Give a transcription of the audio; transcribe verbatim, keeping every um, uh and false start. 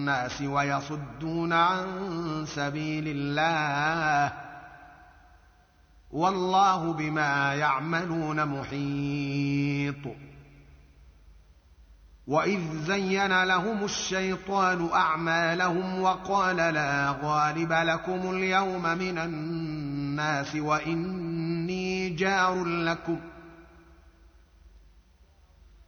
الناس ويصدون عن سبيل الله والله بما يعملون محيط. وإذ زين لهم الشيطان أعمالهم وقال لا غالب لكم اليوم من الناس وإني جار لكم